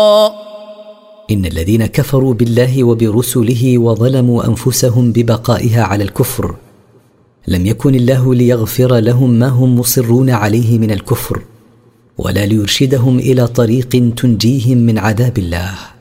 إن الذين كفروا بالله وبرسله وظلموا أنفسهم ببقائها على الكفر لم يكن الله ليغفر لهم ما هم مصرون عليه من الكفر، ولا ليرشدهم إلى طريق تنجيهم من عذاب الله.